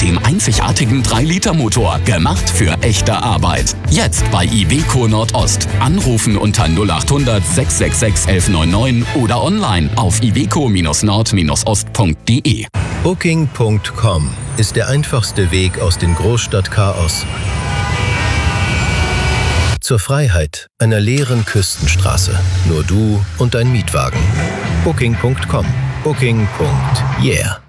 dem einzigartigen 3-Liter-Motor. Gemacht für echte Arbeit. Jetzt bei Iveco Nordost. Anrufen unter 0800 666 1199 oder online auf iveco-nord-ost.de. Booking.com ist der einfachste Weg aus dem Großstadtchaos zur Freiheit einer leeren Küstenstraße. Nur du und dein Mietwagen. Booking.com. Booking.yeah.